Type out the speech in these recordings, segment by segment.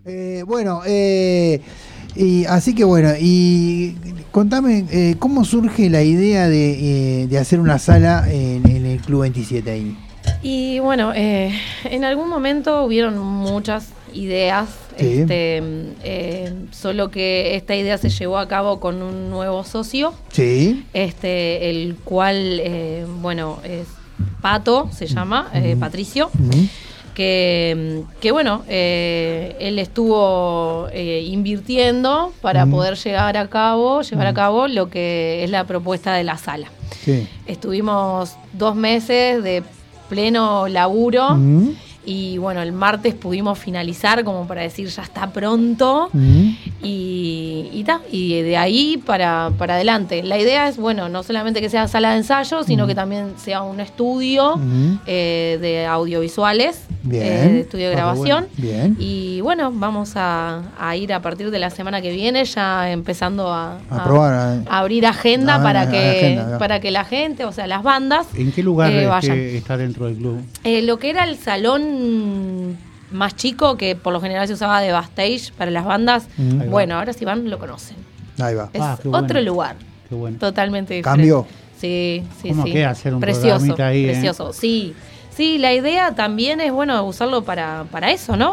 Bueno, y así que bueno, y contame, ¿cómo surge la idea de hacer una sala en el Club 27 ahí? Y bueno, en algún momento hubieron muchas ideas, Sí. Solo que esta idea se llevó a cabo con un nuevo socio, Sí. el cual, bueno, es Pato, se llama, Patricio. Que bueno, él estuvo invirtiendo para poder llevar a cabo lo que es la propuesta de la sala. Sí. Estuvimos 2 meses de pleno laburo y bueno, el martes pudimos finalizar como para decir ya está pronto y de ahí para adelante. La idea es, bueno, no solamente que sea sala de ensayo, sino que también sea un estudio de audiovisuales, de estudio de grabación. Bien. Y bueno, vamos a ir a partir de la semana que viene ya empezando a probar, a abrir agenda para agenda. que la gente, o sea, las bandas ¿En qué lugar vayan. está dentro del club? Lo que era el salón más chico, que por lo general se usaba de backstage para las bandas, bueno, ahora si van lo conocen. Ahí va. Es qué bueno. otro lugar, Qué bueno. totalmente diferente. ¿Cambió? Sí. ¿Cómo queda hacer un precioso, programita ahí? Precioso, sí. Sí, la idea también es, bueno, usarlo para eso, ¿no?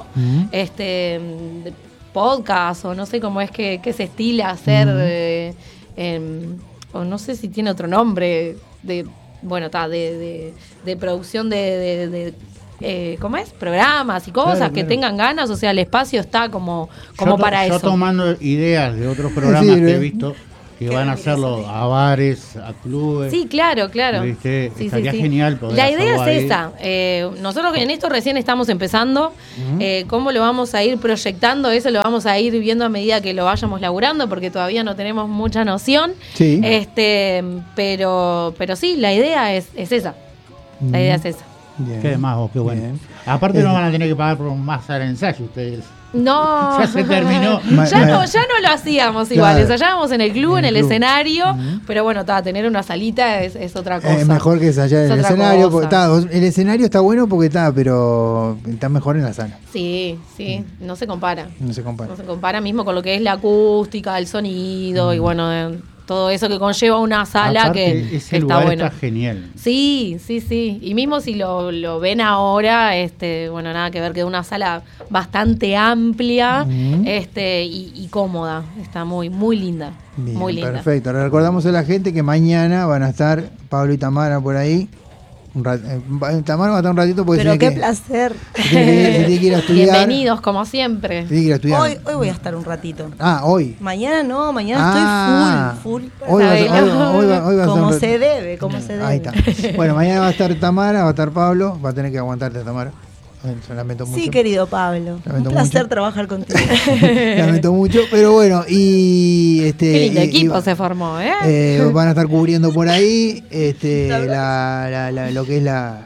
Podcast, o no sé cómo es que se estila hacer, o no sé si tiene otro nombre, de producción de ¿cómo es? Programas y cosas, Claro, que claro. tengan ganas, o sea, el espacio está como para yo eso. tomando ideas de otros programas Sí, que he ¿eh? visto que van a hacerlo a bares, a clubes. Sí, claro. ¿Viste? Sí, Estaría sí. genial poder La idea hacerlo es ahí. esa. Nosotros en esto recién estamos empezando. ¿Cómo lo vamos a ir proyectando? Eso lo vamos a ir viendo a medida que lo vayamos laburando, porque todavía no tenemos mucha noción. Sí. Pero sí, la idea es esa. La idea es esa. Bien. Qué más, qué bueno. Bien. Aparte no van a tener que pagar por más sala de ensayo ustedes. No, Ya se terminó. ya no lo hacíamos igual, Claro. ensayábamos en el club, en el club. escenario, pero bueno, tener una salita es otra cosa. Es mejor que ensayar en Es el otra escenario. cosa. El escenario está bueno porque pero está mejor en la sala. Sí, no se compara. No se compara. No se compara mismo con lo que es la acústica, el sonido y bueno, todo eso que conlleva una sala. Aparte, que ese está lugar bueno. está genial. Sí. Y mismo si lo ven ahora, bueno, nada que ver, que una sala bastante amplia y cómoda. Está muy, muy linda. Bien, muy linda. perfecto. Recordamos a la gente que mañana van a estar Pablo y Tamara por ahí. Tamara va a estar un ratito porque Pero qué se placer. tiene que ir a estudiar. Bienvenidos, como siempre. Tiene que ir a estudiar. Hoy voy a estar un ratito. Hoy. Mañana no, mañana estoy full. Hoy va a ser Como un se debe, como se debe. Ahí está. Bueno, mañana va a estar Tamara, va a estar Pablo, va a tener que aguantarte, Tamara. Lamento mucho. Sí, querido Pablo. Lamento Un placer mucho. trabajar contigo. Lamento mucho, pero bueno, y Qué lindo equipo se formó, van a estar cubriendo por ahí lo que es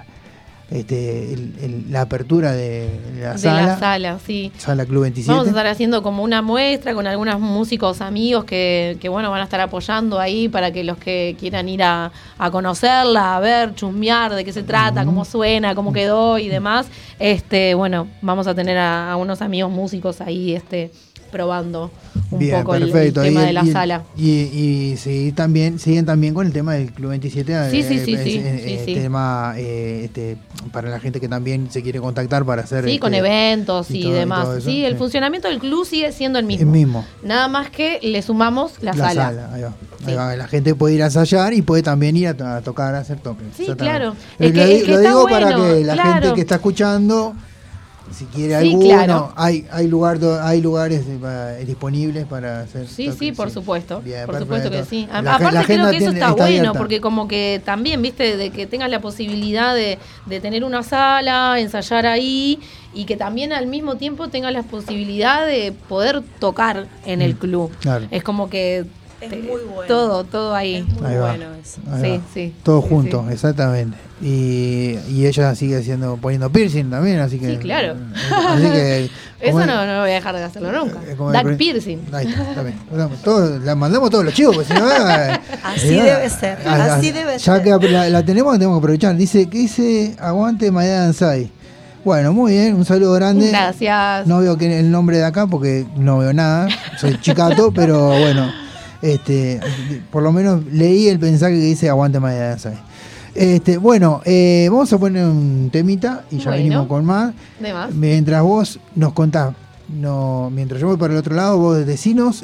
la apertura de la sala. De la sala, sí. Sala Club 27. Vamos a estar haciendo como una muestra con algunos músicos amigos que bueno, van a estar apoyando ahí para que los que quieran ir a conocerla, a ver, chusmear de qué se trata, cómo suena, cómo quedó y demás. Bueno, vamos a tener a unos amigos músicos ahí probando un poco el tema de la sala. Y siguen también con el tema del Club 27. Sí. Tema para la gente que también se quiere contactar para hacer. Sí, con eventos y todo demás. eso, Sí, el funcionamiento del club sigue siendo el mismo. El mismo. Nada más que le sumamos la sala. Ahí va. Sí. Ahí va. La gente puede ir a ensayar y puede también ir a tocar, a hacer toques. Sí, Exactamente. claro. Lo está digo bueno, para que la claro. gente que está escuchando, si quiere Sí, alguno, claro. hay lugares disponibles para hacer. Sí, por supuesto. Bien, por perfecto. supuesto que sí. La Aparte creo agenda que eso está bueno, abierta. porque como que también, viste, de que tengas la posibilidad de tener una sala, ensayar ahí, y que también al mismo tiempo tengas la posibilidad de poder tocar en el club. Claro. Es como que Es muy bueno. todo ahí. Es muy Ahí va. bueno eso. Ahí va. Sí. Todo Sí, junto, sí. exactamente. Y ella sigue poniendo piercing también, así que. Sí, claro. Así que. Eso no voy a dejar de hacerlo nunca. Duck piercing. Ahí está bien. La mandamos todos los chicos, porque si no. Así debe ser, así debe ya ser. que la tenemos que aprovechar. Dice, ¿qué dice? Aguante Maidana Ansai. Bueno, muy bien, un saludo grande. Gracias. No veo el nombre de acá porque no veo nada. Soy chicato, pero bueno, por lo menos leí el mensaje que dice aguante María de bueno, vamos a poner un temita y ya venimos con más. De más. Mientras vos nos contás, mientras yo voy para el otro lado, vos decinos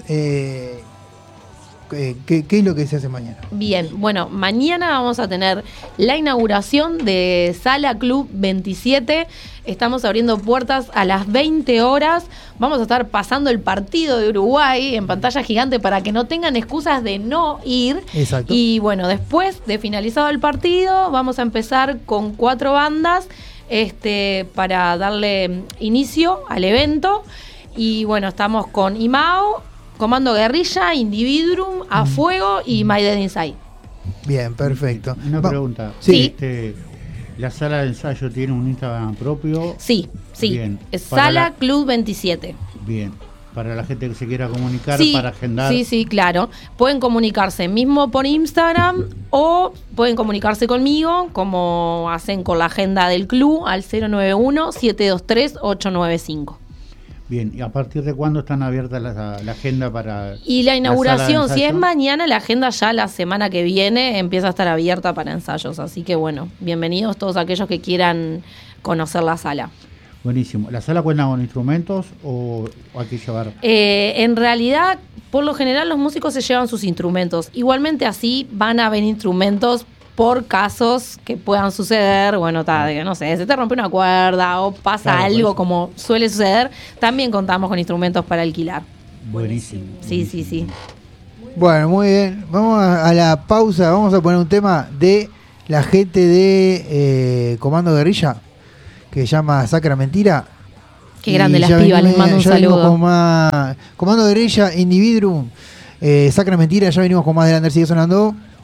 ¿qué es lo que se hace mañana? Bien, bueno, mañana vamos a tener la inauguración de Sala Club 27. Estamos abriendo puertas a las 20 horas. Vamos a estar pasando el partido de Uruguay en pantalla gigante para que no tengan excusas de no ir. Exacto. Y bueno, después de finalizado el partido, vamos a empezar con 4 bandas para darle inicio al evento. Y bueno, estamos con Imao, Comando Guerrilla, Individuum, A Fuego y My Dead Inside. Bien, perfecto. Una pregunta. Sí. ¿La sala de ensayo tiene un Instagram propio? Sí. Bien. Es Sala Club 27. Bien. Para la gente que se quiera comunicar, Sí, para agendar. Sí, claro. Pueden comunicarse mismo por Instagram o pueden comunicarse conmigo, como hacen con la agenda del club, al 091-723-895. Bien, ¿y a partir de cuándo están abiertas la agenda para...? Y la inauguración, sala de si es ensayo? mañana, la agenda ya la semana que viene empieza a estar abierta para ensayos. Así que bueno, bienvenidos todos aquellos que quieran conocer la sala. Buenísimo. ¿La sala cuenta con instrumentos o hay que llevar...? En realidad, por lo general, los músicos se llevan sus instrumentos. Igualmente así van a haber instrumentos por casos que puedan suceder, bueno, no sé, se te rompe una cuerda o pasa algo como suele suceder, también contamos con instrumentos para alquilar. Buenísimo. Sí. Bueno, muy bien. Vamos a la pausa, vamos a poner un tema de la gente de Comando Guerrilla, que se llama Sacra Mentira. Qué grande las pibas, les mando un saludo. Comando Guerrilla, Individuum, Sacra Mentira, ya venimos con más de Lander, sigue sonando.